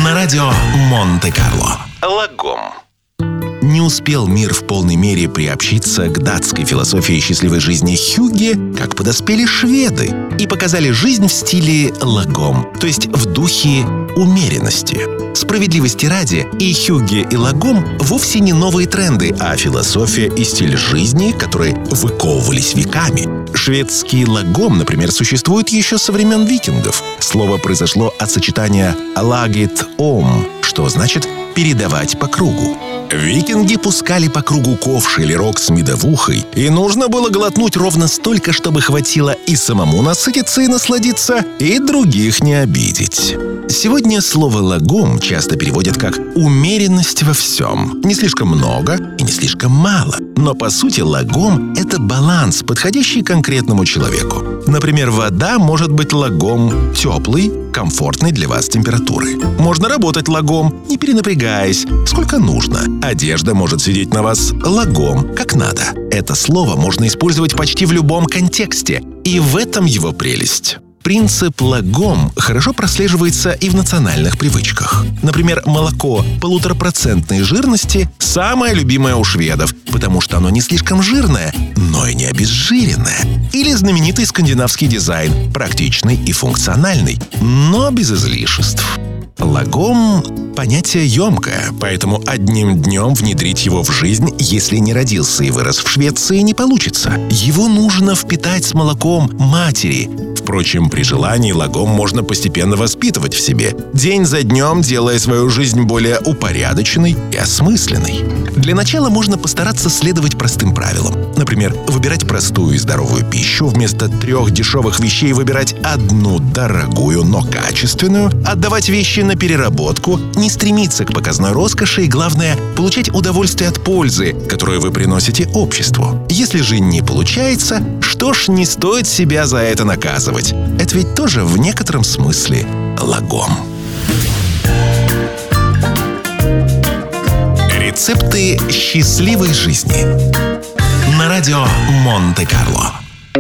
На радио Монте-Карло. Лагом. Не успел мир в полной мере приобщиться к датской философии счастливой жизни хюгге, как подоспели шведы и показали жизнь в стиле лагом, то есть в духе умеренности. Справедливости ради, и хюгге, и лагом вовсе не новые тренды, а философия и стиль жизни, которые выковывались веками. Шведский лагом, например, существует еще со времен викингов. Слово произошло от сочетания «лагит ом», что значит «передавать по кругу». Викинги пускали по кругу ковш или рог с медовухой, и нужно было глотнуть ровно столько, чтобы хватило и самому насытиться и насладиться, и других не обидеть. Сегодня слово «лагом» часто переводят как «умеренность во всем». Не слишком много и не слишком мало. Но по сути лагом — это баланс, подходящий конкретному человеку. Например, вода может быть лагом теплой, комфортной для вас температуры. Можно работать лагом, не перенапрягаясь, сколько нужно. Одежда может сидеть на вас лагом, как надо. Это слово можно использовать почти в любом контексте, и в этом его прелесть. Принцип лагом хорошо прослеживается и в национальных привычках. Например, молоко 1,5% жирности – самое любимое у шведов, потому что оно не слишком жирное, но и не обезжиренное. Или знаменитый скандинавский дизайн – практичный и функциональный, но без излишеств. Лагом – понятие емкое, поэтому одним днем внедрить его в жизнь, если не родился и вырос в Швеции, не получится. Его нужно впитать с молоком матери. Впрочем, при желании лагом можно постепенно воспитывать в себе, день за днем делая свою жизнь более упорядоченной и осмысленной. Для начала можно постараться следовать простым правилам. Например, выбирать простую и здоровую пищу, вместо 3 дешевых вещей выбирать одну дорогую, но качественную, отдавать вещи на переработку, не стремиться к показной роскоши и, главное, получать удовольствие от пользы, которую вы приносите обществу. Если же не получается, что ж, не стоит себя за это наказывать. Это ведь тоже в некотором смысле лагом. Рецепты счастливой жизни. На радио Монте-Карло.